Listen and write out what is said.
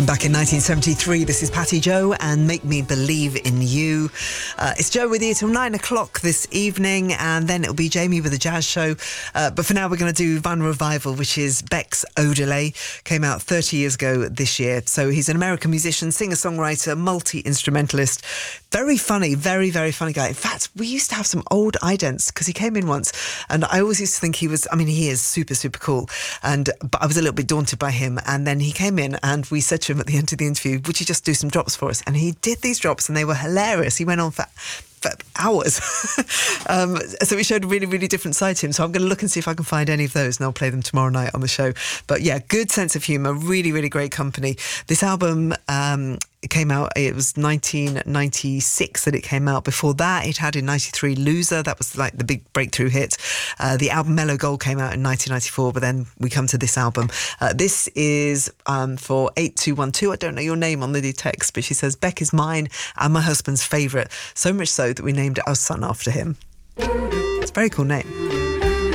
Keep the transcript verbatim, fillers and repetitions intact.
Back in nineteen seventy-three, this is Patty Joe and Make Me Believe in You. Uh, it's Joe with you till nine o'clock this evening, and then it'll be Jamie with the Jazz Show. Uh, but for now, we're going to do Van Revival, which is Beck's Odelay. Came out thirty years ago this year. So he's an American musician, singer-songwriter, multi-instrumentalist. Very funny, very, very funny guy. In fact, we used to have some old idents because he came in once, and I always used to think he was, I mean, he is super, super cool. And but I was a little bit daunted by him. And then he came in and we said to him at the end of the interview, would you just do some drops for us? And he did these drops and they were hilarious. He went on for, for hours. um, so we showed a really, really different side to him. So I'm going to look and see if I can find any of those and I'll play them tomorrow night on the show. But yeah, good sense of humour, really, really great company. This album... Um, It came out, it was nineteen ninety-six that it came out. Before that, it had in ninety-three Loser. That was like the big breakthrough hit. Uh, the album Mellow Gold came out in nineteen ninety-four, but then we come to this album. Uh, this is um, for eight two one two. I don't know your name on the text, but she says, Beck is mine and my husband's favourite. So much so that we named our son after him. It's a very cool name.